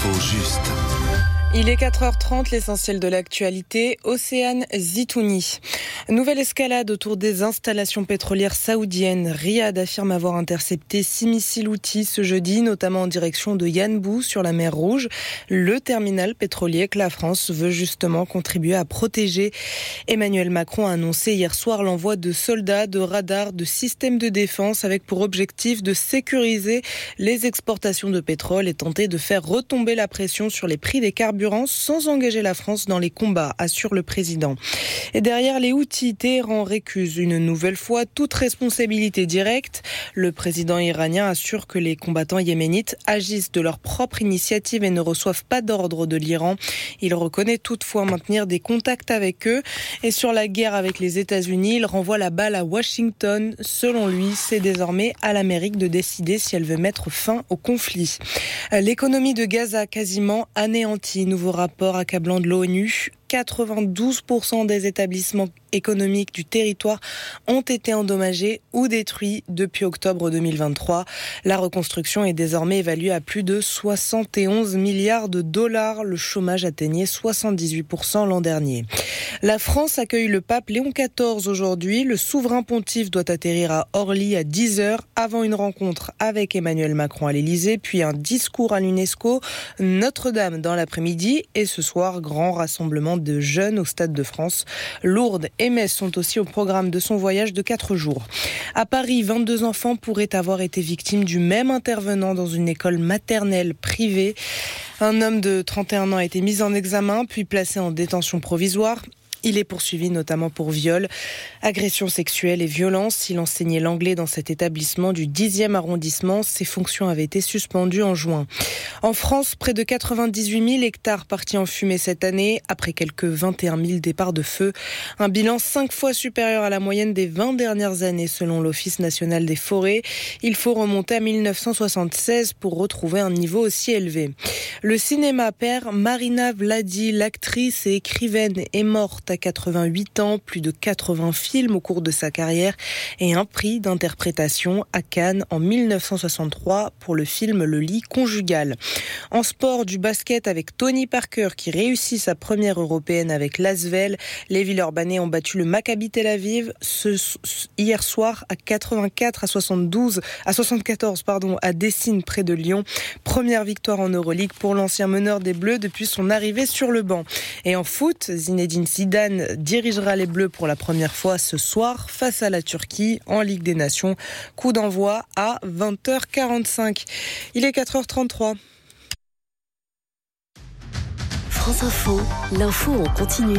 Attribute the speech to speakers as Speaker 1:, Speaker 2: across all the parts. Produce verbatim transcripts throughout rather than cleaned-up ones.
Speaker 1: L'info juste.
Speaker 2: Il est quatre heures trente, l'essentiel de l'actualité. Océane Zitouni. Nouvelle escalade autour des installations pétrolières saoudiennes. Riyad affirme avoir intercepté six missiles Houthis ce jeudi, notamment en direction de Yanbu sur la mer Rouge, le terminal pétrolier que la France veut justement contribuer à protéger. Emmanuel Macron a annoncé hier soir l'envoi de soldats, de radars, de systèmes de défense avec pour objectif de sécuriser les exportations de pétrole et tenter de faire retomber la pression sur les prix des carburants sans engager la France dans les combats, assure le président. Et derrière les Houthis, Téhéran récuse une nouvelle fois toute responsabilité directe. Le président iranien assure que les combattants yéménites agissent de leur propre initiative et ne reçoivent pas d'ordre de l'Iran. Il reconnaît toutefois maintenir des contacts avec eux. Et sur la guerre avec les États-Unis, il renvoie la balle à Washington. Selon lui, c'est désormais à l'Amérique de décider si elle veut mettre fin au conflit. L'économie de Gaza quasiment anéantie. Nouveau rapport accablant de l'ONU. quatre-vingt-douze pour cent des établissements économiques du territoire ont été endommagés ou détruits depuis octobre deux mille vingt-trois. La reconstruction est désormais évaluée à plus de soixante et onze milliards de dollars. Le chômage atteignait soixante-dix-huit pour cent l'an dernier. La France accueille le pape Léon quatorze aujourd'hui. Le souverain pontife doit atterrir à Orly à dix heures avant une rencontre avec Emmanuel Macron à l'Élysée, puis un discours à l'UNESCO, Notre-Dame dans l'après-midi et ce soir, grand rassemblement de jeunes au Stade de France. Lourdes et Metz sont aussi au programme de son voyage de quatre jours. À Paris, vingt-deux enfants pourraient avoir été victimes du même intervenant dans une école maternelle privée. Un homme de trente et un ans a été mis en examen, puis placé en détention provisoire. Il est poursuivi notamment pour viol, agression sexuelle et violence. Il enseignait l'anglais dans cet établissement du dixième arrondissement. Ses fonctions avaient été suspendues en juin. En France, près de quatre-vingt-dix-huit mille hectares partis en fumée cette année, après quelques vingt et un mille départs de feu. Un bilan cinq fois supérieur à la moyenne des vingt dernières années, selon l'Office national des forêts. Il faut remonter à mille neuf cent soixante-seize pour retrouver un niveau aussi élevé. Le cinéma perd Marina Vladi, l'actrice et écrivaine, est morte à quatre-vingt-huit ans, plus de quatre-vingts films au cours de sa carrière et un prix d'interprétation à Cannes en mille neuf cent soixante-trois pour le film Le lit conjugal. En sport, du basket avec Tony Parker qui réussit sa première européenne avec l'Asvel. Les Villeurbanais ont battu le Maccabi Tel Aviv ce, hier soir à quatre-vingt-quatre à soixante-douze à soixante-quatorze pardon à Dessine près de Lyon. Première victoire en Euroleague pour l'ancien meneur des Bleus depuis son arrivée sur le banc. Et en foot, Zinedine Zidane dirigera les Bleus pour la première fois ce soir face à la Turquie en Ligue des Nations. Coup d'envoi à vingt heures quarante-cinq. Il est quatre heures trente-trois.
Speaker 3: France Info, l'info en continu.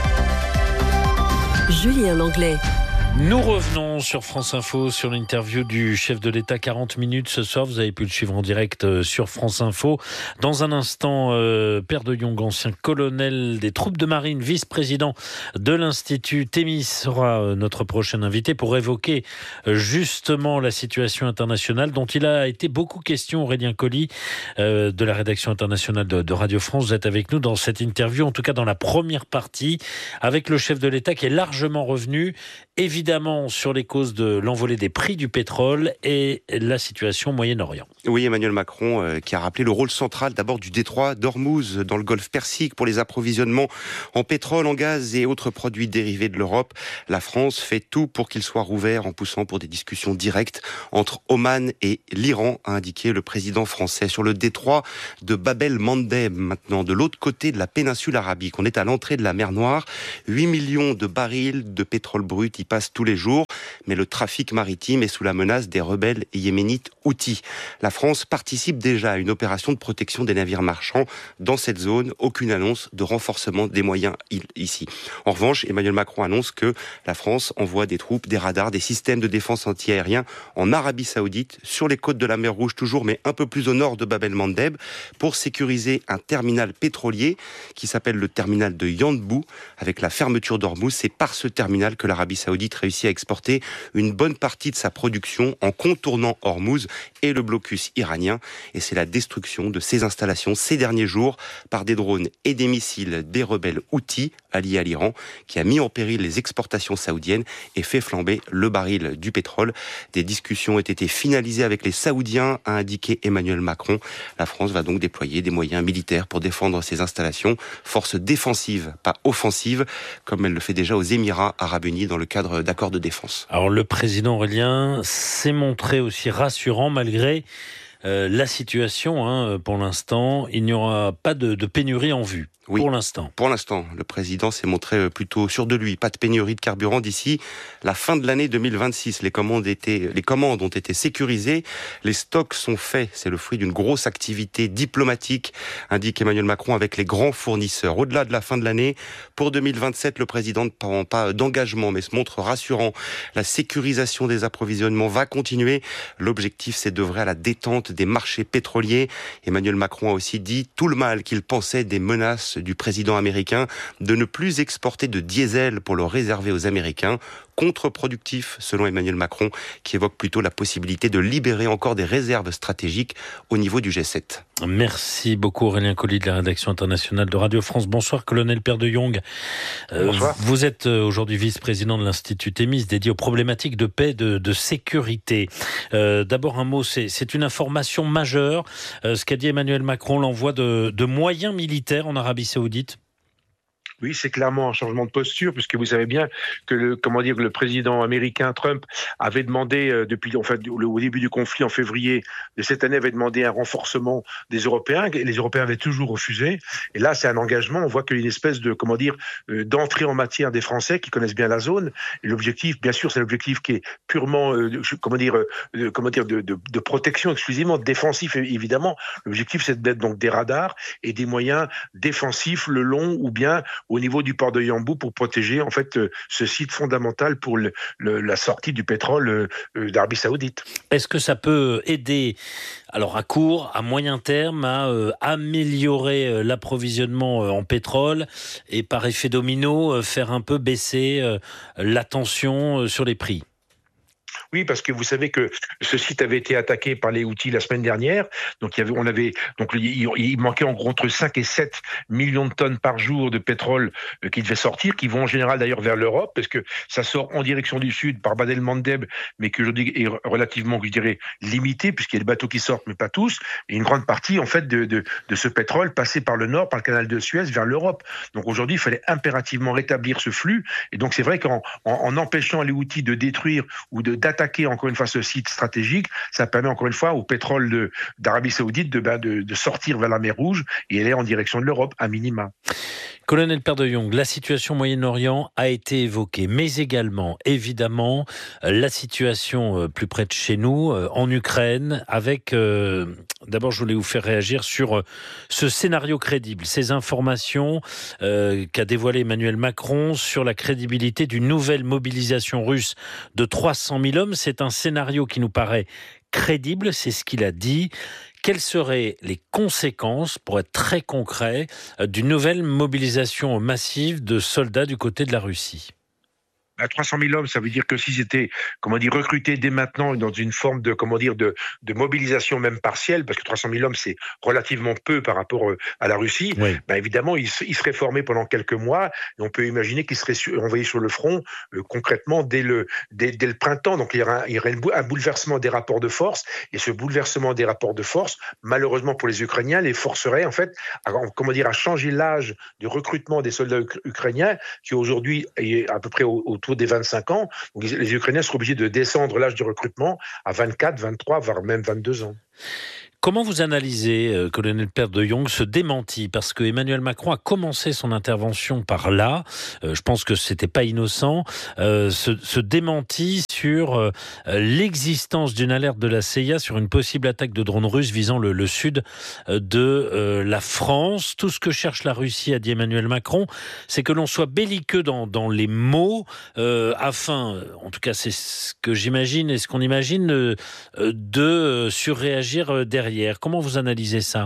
Speaker 3: Julien Langlais.
Speaker 4: Nous revenons sur France Info, sur l'interview du chef de l'État, quarante minutes ce soir. Vous avez pu le suivre en direct sur France Info. Dans un instant, euh, Père de Jong, ancien colonel des troupes de marine, vice-président de l'Institut Thémis, sera notre prochain invité pour évoquer justement la situation internationale dont il a été beaucoup question. Aurélien Colli, euh, de la rédaction internationale de, de Radio France, vous êtes avec nous dans cette interview, en tout cas dans la première partie, avec le chef de l'État qui est largement revenu, évidemment, Évidemment sur les causes de l'envolée des prix du pétrole et la situation au Moyen-Orient.
Speaker 5: Oui, Emmanuel Macron euh, qui a rappelé le rôle central d'abord du détroit d'Ormuz dans le golfe Persique pour les approvisionnements en pétrole, en gaz et autres produits dérivés de l'Europe. La France fait tout pour qu'il soit rouvert en poussant pour des discussions directes entre Oman et l'Iran, a indiqué le président français. Sur le détroit de Bab el-Mandeb, maintenant de l'autre côté de la péninsule arabique, on est à l'entrée de la mer Noire. huit millions de barils de pétrole brut y passent tous les jours, mais le trafic maritime est sous la menace des rebelles yéménites Houthis. La France participe déjà à une opération de protection des navires marchands dans cette zone. Aucune annonce de renforcement des moyens ici. En revanche, Emmanuel Macron annonce que la France envoie des troupes, des radars, des systèmes de défense anti-aérien en Arabie Saoudite, sur les côtes de la mer Rouge toujours, mais un peu plus au nord de Bab el-Mandeb, pour sécuriser un terminal pétrolier qui s'appelle le terminal de Yanbu. Avec la fermeture d'Ormuz, c'est par ce terminal que l'Arabie Saoudite Saoudite réussit à exporter une bonne partie de sa production en contournant Hormuz et le blocus iranien. Et c'est la destruction de ces installations ces derniers jours par des drones et des missiles des rebelles houthis alliés à l'Iran qui a mis en péril les exportations saoudiennes et fait flamber le baril du pétrole. Des discussions ont été finalisées avec les Saoudiens, a indiqué Emmanuel Macron. La France va donc déployer des moyens militaires pour défendre ces installations. Force défensive, pas offensive, comme elle le fait déjà aux Émirats arabes unis dans le cadre d'accords de défense.
Speaker 4: Alors le président Aurélien s'est montré aussi rassurant malgré euh, la situation. Hein, pour l'instant, il n'y aura pas de, de pénurie en vue. Oui, pour l'instant.
Speaker 5: Pour l'instant, le président s'est montré plutôt sûr de lui. Pas de pénurie de carburant d'ici la fin de l'année deux mille vingt-six. Les commandes étaient, les commandes ont été sécurisées. Les stocks sont faits. C'est le fruit d'une grosse activité diplomatique, indique Emmanuel Macron, avec les grands fournisseurs. Au-delà de la fin de l'année, pour deux mille vingt-sept, le président ne prend pas d'engagement, mais se montre rassurant. La sécurisation des approvisionnements va continuer. L'objectif, c'est d'œuvrer à la détente des marchés pétroliers. Emmanuel Macron a aussi dit tout le mal qu'il pensait des menaces du président américain de ne plus exporter de diesel pour le réserver aux Américains. Contre-productif, selon Emmanuel Macron, qui évoque plutôt la possibilité de libérer encore des réserves stratégiques au niveau du G sept.
Speaker 4: Merci beaucoup Aurélien Colli de la rédaction internationale de Radio France. Bonsoir colonel Père de Jong. Euh, Bonsoir. Vous êtes aujourd'hui vice-président de l'Institut Thémis dédié aux problématiques de paix et de, de sécurité. Euh, d'abord un mot, c'est, c'est une information majeure, euh, ce qu'a dit Emmanuel Macron, l'envoi de, de moyens militaires en Arabie Saoudite.
Speaker 1: Oui, c'est clairement un changement de posture, puisque vous savez bien que le, comment dire, le président américain Trump avait demandé euh, depuis, en fait, au début du conflit en février de cette année, avait demandé un renforcement des Européens. Et les Européens avaient toujours refusé. Et là, c'est un engagement. On voit qu'il y a une espèce de, comment dire, euh, d'entrée en matière des Français qui connaissent bien la zone. Et l'objectif, bien sûr, c'est l'objectif qui est purement, euh, comment dire, euh, comment dire, de, de, de protection exclusivement défensif, évidemment. L'objectif, c'est d'être donc des radars et des moyens défensifs le long ou bien au niveau du port de Yanbu pour protéger en fait euh, ce site fondamental pour le, le, la sortie du pétrole euh, d'Arabie Saoudite.
Speaker 4: Est-ce que ça peut aider, alors à court, à moyen terme, à euh, améliorer euh, l'approvisionnement euh, en pétrole et par effet domino euh, faire un peu baisser euh, la tension euh, sur les prix ?
Speaker 1: Oui, parce que vous savez que ce site avait été attaqué par les Houthis la semaine dernière. Donc, il y avait, on avait, donc, il, il manquait en gros entre cinq et sept millions de tonnes par jour de pétrole euh, qui devaient sortir, qui vont en général d'ailleurs vers l'Europe, parce que ça sort en direction du sud par Bab el-Mandeb, mais que je dis est relativement, je dirais, limité, puisqu'il y a des bateaux qui sortent, mais pas tous. Et une grande partie, en fait, de, de, de ce pétrole passait par le nord, par le canal de Suez, vers l'Europe. Donc, aujourd'hui, il fallait impérativement rétablir ce flux. Et donc, c'est vrai qu'en en, en empêchant les Houthis de détruire ou de, d'attaquer attaquer encore une fois ce site stratégique, ça permet encore une fois au pétrole de, d'Arabie Saoudite de, ben, de, de sortir vers la mer Rouge et aller en direction de l'Europe, à minima.
Speaker 4: Colonel Père de Jong, la situation au Moyen-Orient a été évoquée, mais également, évidemment, la situation plus près de chez nous, en Ukraine, avec... Euh, d'abord, je voulais vous faire réagir sur ce scénario crédible, ces informations euh, qu'a dévoilé Emmanuel Macron sur la crédibilité d'une nouvelle mobilisation russe de trois cent mille hommes. C'est un scénario qui nous paraît crédible, c'est ce qu'il a dit. Quelles seraient les conséquences, pour être très concret, d'une nouvelle mobilisation massive de soldats du côté de la Russie ?
Speaker 1: À trois cent mille hommes, ça veut dire que s'ils étaient, comment dire, recrutés dès maintenant dans une forme de, comment dire, de, de mobilisation même partielle, parce que trois cent mille hommes, c'est relativement peu par rapport à la Russie, oui. Ben évidemment, ils, ils seraient formés pendant quelques mois, et on peut imaginer qu'ils seraient sur, envoyés sur le front euh, concrètement dès le, dès, dès le printemps. Donc il y aurait, un, il y aurait un bouleversement des rapports de force, et ce bouleversement des rapports de force, malheureusement pour les Ukrainiens, les forcerait en fait, à, comment dire, à changer l'âge de recrutement des soldats ukrainiens, qui aujourd'hui est à peu près autour des vingt-cinq ans. Donc les Ukrainiens seront obligés de descendre l'âge du recrutement à vingt-quatre, vingt-trois, voire même vingt-deux ans.
Speaker 4: Comment vous analysez, euh, colonel Père de Jong, ce démenti ? Parce que Emmanuel Macron a commencé son intervention par là. Euh, je pense que c'était pas innocent. Euh, ce, ce démenti sur euh, l'existence d'une alerte de la C I A sur une possible attaque de drones russes visant le, le sud de euh, la France. Tout ce que cherche la Russie, a dit Emmanuel Macron, c'est que l'on soit belliqueux dans, dans les mots, euh, afin, en tout cas c'est ce que j'imagine et ce qu'on imagine, euh, de surréagir derrière. Comment vous analysez ça ?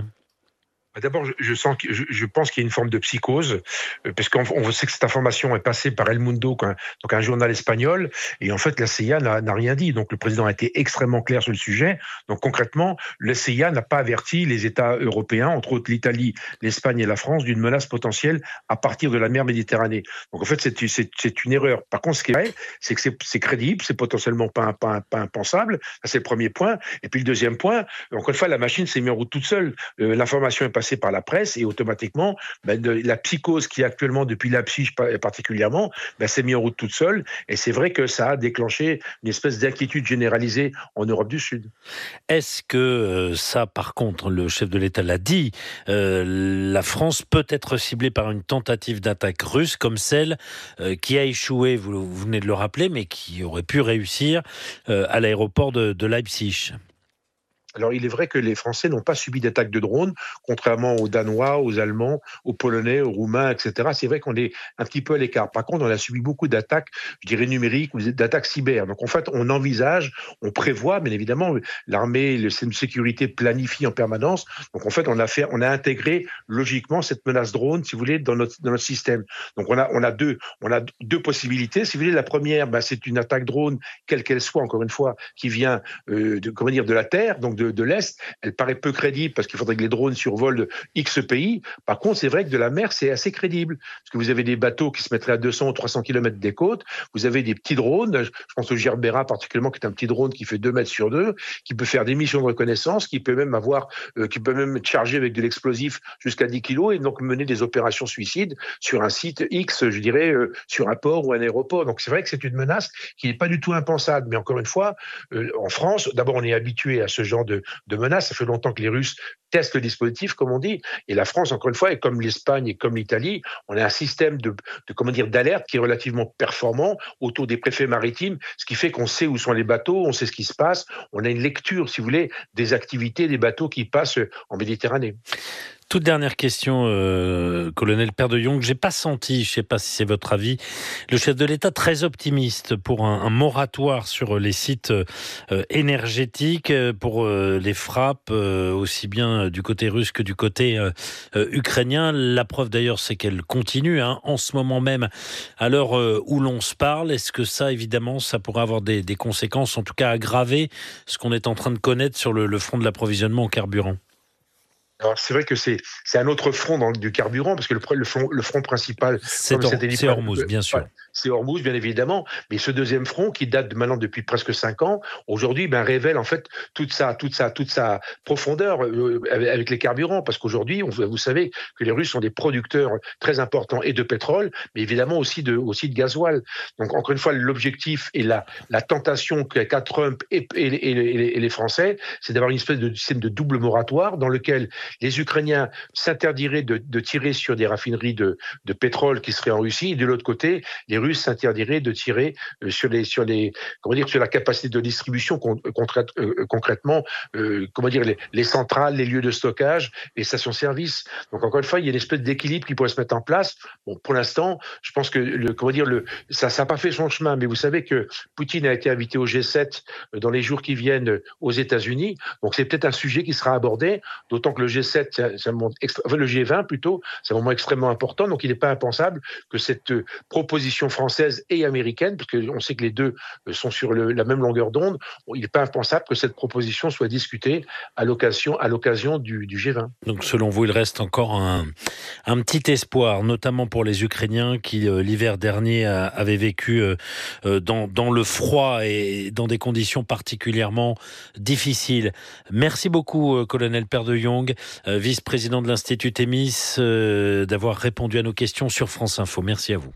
Speaker 1: D'abord, je, je sens, que, je, je pense qu'il y a une forme de psychose, euh, parce qu'on on sait que cette information est passée par El Mundo, un, donc un journal espagnol, et en fait, la C I A n'a, n'a rien dit. Donc, le président a été extrêmement clair sur le sujet. Donc, concrètement, la C I A n'a pas averti les États européens, entre autres l'Italie, l'Espagne et la France, d'une menace potentielle à partir de la mer Méditerranée. Donc, en fait, c'est, c'est, c'est une erreur. Par contre, ce qui est vrai, c'est que c'est, c'est crédible, c'est potentiellement pas, pas, pas impensable. Ça, c'est le premier point. Et puis, le deuxième point, encore une fois, la machine s'est mise en route toute seule. Euh, l'information est passée par la presse et automatiquement, ben, de, la psychose qui est actuellement depuis Leipzig particulièrement, ben, s'est mise en route toute seule. Et c'est vrai que ça a déclenché une espèce d'inquiétude généralisée en Europe du Sud.
Speaker 4: Est-ce que euh, ça, par contre, le chef de l'État l'a dit, euh, la France peut être ciblée par une tentative d'attaque russe comme celle euh, qui a échoué, vous, vous venez de le rappeler, mais qui aurait pu réussir euh, à l'aéroport de, de Leipzig?
Speaker 1: Alors, il est vrai que les Français n'ont pas subi d'attaques de drones, contrairement aux Danois, aux Allemands, aux Polonais, aux Roumains, et cetera. C'est vrai qu'on est un petit peu à l'écart. Par contre, on a subi beaucoup d'attaques, je dirais numériques, ou d'attaques cyber. Donc, en fait, on envisage, on prévoit, bien évidemment, l'armée, le système de sécurité planifie en permanence. Donc, en fait, on a fait, on a intégré logiquement cette menace drone, si vous voulez, dans notre dans notre système. Donc, on a on a deux on a deux possibilités. Si vous voulez, la première, ben, c'est une attaque drone, quelle qu'elle soit, encore une fois, qui vient euh, de comment dire de la terre, donc de De, de l'Est, elle paraît peu crédible parce qu'il faudrait que les drones survolent X pays. Par contre, c'est vrai que de la mer, c'est assez crédible. Parce que vous avez des bateaux qui se mettraient à deux cents ou trois cents kilomètres des côtes. Vous avez des petits drones. Je pense au Gerbera particulièrement, qui est un petit drone qui fait deux mètres sur deux, qui peut faire des missions de reconnaissance, qui peut même avoir, euh, qui peut même être chargé avec de l'explosif jusqu'à dix kilos et donc mener des opérations suicides sur un site X, je dirais, euh, sur un port ou un aéroport. Donc c'est vrai que c'est une menace qui n'est pas du tout impensable. Mais encore une fois, euh, en France, d'abord, on est habitué à ce genre de de menaces. Ça fait longtemps que les Russes testent le dispositif, comme on dit. Et la France, encore une fois, et comme l'Espagne et comme l'Italie, on a un système de, de comment dire, d'alerte qui est relativement performant autour des préfets maritimes, ce qui fait qu'on sait où sont les bateaux, on sait ce qui se passe, on a une lecture, si vous voulez, des activités des bateaux qui passent en Méditerranée.
Speaker 4: Toute dernière question, euh, colonel Père de Jong. J'ai pas senti, je sais pas si c'est votre avis, le chef de l'État très optimiste pour un, un moratoire sur les sites euh, énergétiques, pour euh, les frappes, euh, aussi bien du côté russe que du côté euh, euh, ukrainien. La preuve d'ailleurs, c'est qu'elle continue hein, en ce moment même, à l'heure euh, où l'on se parle. Est-ce que ça, évidemment, ça pourrait avoir des, des conséquences, en tout cas aggraver ce qu'on est en train de connaître sur le, le front de l'approvisionnement en carburant?
Speaker 1: Alors, c'est vrai que c'est, c'est un autre front dans, du carburant, parce que le, le, front, le front principal,
Speaker 4: c'est, or, c'est Hormuz, bien sûr.
Speaker 1: Ouais, c'est Hormuz, bien évidemment. Mais ce deuxième front, qui date de maintenant depuis presque cinq ans, aujourd'hui, ben, révèle en fait toute sa, toute sa, toute sa profondeur euh, avec les carburants. Parce qu'aujourd'hui, on, vous savez que les Russes sont des producteurs très importants et de pétrole, mais évidemment aussi de, aussi de gasoil. Donc, encore une fois, l'objectif et la, la tentation qu'a Trump et, et, et, et, et les Français, c'est d'avoir une espèce de système de double moratoire dans lequel les Ukrainiens s'interdiraient de, de tirer sur des raffineries de, de pétrole qui seraient en Russie, et de l'autre côté, les Russes s'interdiraient de tirer sur les, sur les, comment dire, sur la capacité de distribution concrète, euh, concrètement, euh, comment dire, les, les centrales, les lieux de stockage, les stations-service. Donc encore une fois, il y a une espèce d'équilibre qui pourrait se mettre en place. Bon, pour l'instant, je pense que le, comment dire, le, ça, ça n'a pas fait son chemin, mais vous savez que Poutine a été invité au G sept dans les jours qui viennent aux États-Unis. Donc c'est peut-être un sujet qui sera abordé, d'autant que le G sept, c'est un moment extra... enfin, le G vingt plutôt, c'est un moment extrêmement important. Donc il n'est pas impensable que cette proposition française et américaine, parce qu'on sait que les deux sont sur le, la même longueur d'onde, il n'est pas impensable que cette proposition soit discutée à l'occasion, à l'occasion du, du G vingt.
Speaker 4: Donc selon vous, il reste encore un, un petit espoir, notamment pour les Ukrainiens qui, euh, l'hiver dernier, a, avaient vécu euh, dans, dans le froid et dans des conditions particulièrement difficiles. Merci beaucoup, euh, colonel Père de Jong, euh, vice-président de l'Institut Thémis, euh, d'avoir répondu à nos questions sur France Info. Merci à vous.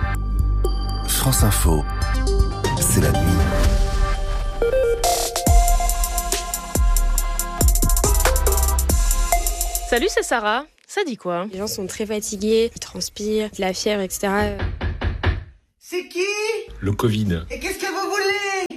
Speaker 6: France Info, c'est la nuit.
Speaker 7: Salut, c'est Sarah. Ça dit quoi?
Speaker 8: Les gens sont très fatigués, ils transpirent, de la fièvre, et cetera.
Speaker 9: C'est qui?
Speaker 10: Le Covid.
Speaker 9: Et qu'est-ce que vous voulez?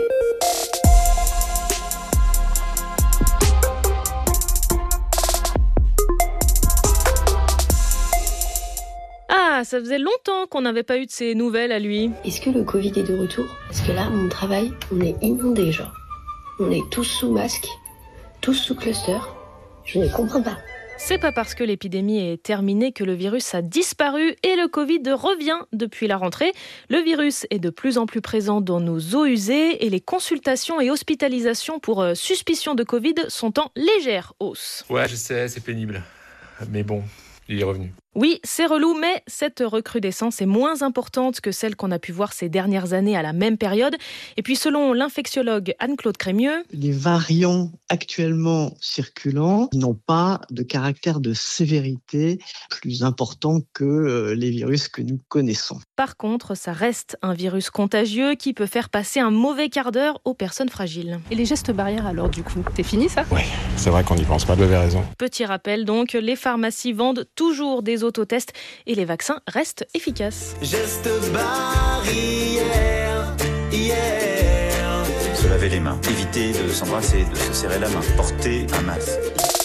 Speaker 7: Ah, ça faisait longtemps qu'on n'avait pas eu de ces nouvelles à lui.
Speaker 11: Est-ce que le Covid est de retour? Parce que là, mon travail, on est inondés, genre. On est tous sous masque, tous sous cluster. Je ne comprends pas.
Speaker 7: C'est pas parce que l'épidémie est terminée que le virus a disparu et le Covid revient depuis la rentrée. Le virus est de plus en plus présent dans nos eaux usées et les consultations et hospitalisations pour suspicion de Covid sont en légère hausse.
Speaker 10: Ouais, je sais, c'est pénible. Mais bon, il est revenu.
Speaker 7: Oui, c'est relou, mais cette recrudescence est moins importante que celle qu'on a pu voir ces dernières années à la même période. Et puis selon l'infectiologue Anne-Claude Crémieux,
Speaker 12: les variants actuellement circulants n'ont pas de caractère de sévérité plus important que les virus que nous connaissons.
Speaker 7: Par contre, ça reste un virus contagieux qui peut faire passer un mauvais quart d'heure aux personnes fragiles.
Speaker 13: Et les gestes barrières alors du coup, c'est fini ça ?
Speaker 14: Oui, c'est vrai qu'on n'y pense pas, vous avez raison.
Speaker 7: Petit rappel donc, les pharmacies vendent toujours des autotests et les vaccins restent efficaces.
Speaker 15: Gestes barrières, yeah.
Speaker 16: Se laver les mains, éviter de s'embrasser, de se serrer la main, porter un masque.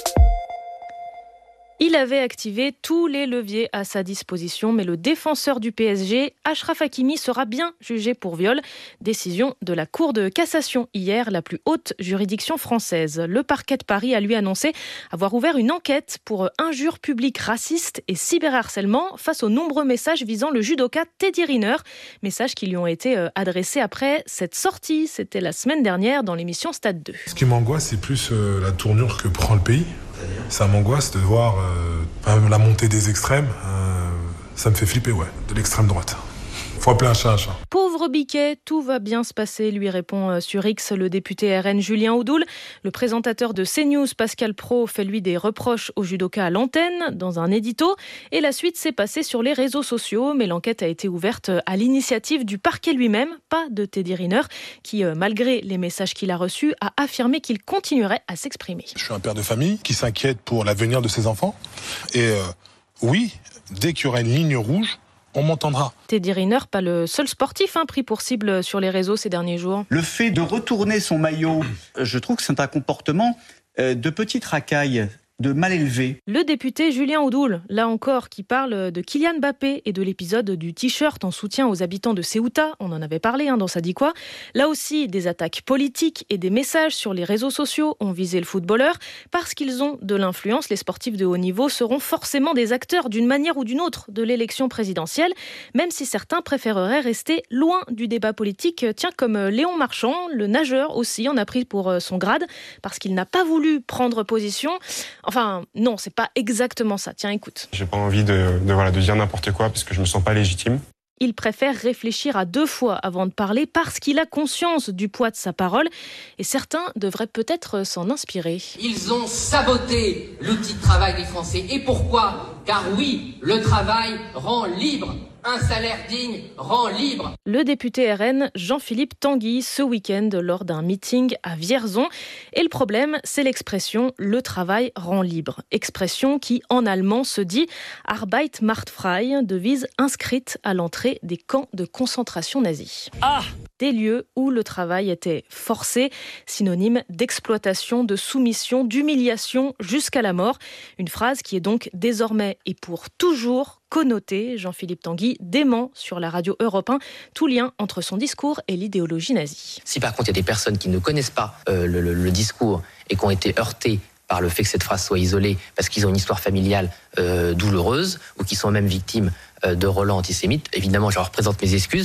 Speaker 7: Il avait activé tous les leviers à sa disposition, mais le défenseur du P S G, Achraf Hakimi, sera bien jugé pour viol. Décision de la Cour de cassation hier, la plus haute juridiction française. Le parquet de Paris a lui annoncé avoir ouvert une enquête pour injures publiques racistes et cyberharcèlement face aux nombreux messages visant le judoka Teddy Riner. Messages qui lui ont été adressés après cette sortie. C'était la semaine dernière dans l'émission Stade deux.
Speaker 17: Ce qui m'angoisse, c'est plus euh, la tournure que prend le pays. Ça m'angoisse de voir euh, la montée des extrêmes. Euh, ça me fait flipper, ouais, de l'extrême droite. Faut appeler un chat un chat.
Speaker 7: Pauvre Biquet, tout va bien se passer, lui répond sur X le député R N Julien Oudoul. Le présentateur de CNews, Pascal Praud, fait lui des reproches au judoka à l'antenne, dans un édito. Et la suite s'est passée sur les réseaux sociaux, mais l'enquête a été ouverte à l'initiative du parquet lui-même, pas de Teddy Riner, qui, malgré les messages qu'il a reçus, a affirmé qu'il continuerait à s'exprimer.
Speaker 17: Je suis un père de famille qui s'inquiète pour l'avenir de ses enfants. Et euh, oui, dès qu'il y aura une ligne rouge, on m'entendra.
Speaker 7: Teddy Riner, pas le seul sportif hein, pris pour cible sur les réseaux ces derniers jours.
Speaker 18: Le fait de retourner son maillot, je trouve que c'est un comportement euh, de petite racaille, de mal élevé.
Speaker 7: Le député Julien Oudoul, là encore, qui parle de Kylian Mbappé et de l'épisode du t-shirt en soutien aux habitants de Ceuta. On en avait parlé hein, dans Ça dit quoi. Là aussi, des attaques politiques et des messages sur les réseaux sociaux ont visé le footballeur. Parce qu'ils ont de l'influence, les sportifs de haut niveau seront forcément des acteurs d'une manière ou d'une autre de l'élection présidentielle, même si certains préféreraient rester loin du débat politique. Tiens, comme Léon Marchand, le nageur aussi en a pris pour son grade, parce qu'il n'a pas voulu prendre position. Enfin, non, c'est pas exactement ça. Tiens, écoute.
Speaker 14: J'ai pas envie de, de, voilà, de dire n'importe quoi parce que je me sens pas légitime.
Speaker 7: Il préfère réfléchir à deux fois avant de parler parce qu'il a conscience du poids de sa parole et certains devraient peut-être s'en inspirer.
Speaker 19: Ils ont saboté l'outil de travail des Français. Et pourquoi ? Car oui, le travail rend libre. Un salaire digne rend libre.
Speaker 7: Le député R N Jean-Philippe Tanguy ce week-end lors d'un meeting à Vierzon. Et le problème, c'est l'expression « le travail rend libre ». Expression qui, en allemand, se dit « Arbeit macht frei », devise inscrite à l'entrée des camps de concentration nazis. Ah ! Des lieux où le travail était forcé, synonyme d'exploitation, de soumission, d'humiliation jusqu'à la mort. Une phrase qui est donc désormais et pour toujours connotée. Jean-Philippe Tanguy dément sur la radio Europe un tout lien entre son discours et l'idéologie nazie.
Speaker 20: Si par contre il y a des personnes qui ne connaissent pas euh, le, le, le discours et qui ont été heurtées par le fait que cette phrase soit isolée parce qu'ils ont une histoire familiale euh, douloureuse ou qui sont même victimes euh, de relents antisémites, évidemment je leur présente mes excuses.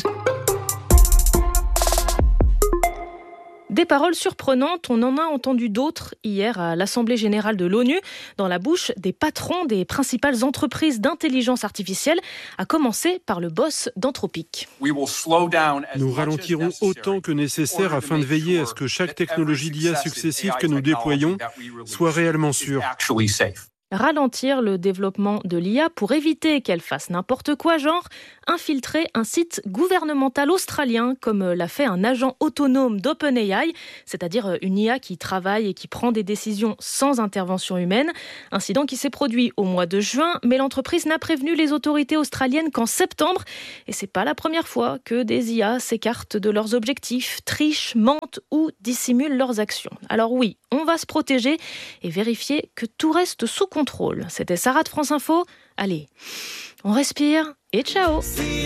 Speaker 7: Des paroles surprenantes, on en a entendu d'autres hier à l'Assemblée générale de l'ONU, dans la bouche des patrons des principales entreprises d'intelligence artificielle, à commencer par le boss d'Anthropic.
Speaker 21: Nous ralentirons autant que nécessaire afin de veiller à ce que chaque technologie d'I A successive que nous déployons soit réellement sûre.
Speaker 7: Ralentir le développement de l'I A pour éviter qu'elle fasse n'importe quoi, genre infiltrer un site gouvernemental australien comme l'a fait un agent autonome d'OpenAI, c'est-à-dire une I A qui travaille et qui prend des décisions sans intervention humaine. Incident qui s'est produit au mois de juin, mais l'entreprise n'a prévenu les autorités australiennes qu'en septembre. Et c'est pas la première fois que des I A s'écartent de leurs objectifs, trichent, mentent ou dissimulent leurs actions. Alors oui, on va se protéger et vérifier que tout reste sous contrôle. C'était Sarah de France Info. Allez, on respire et ciao.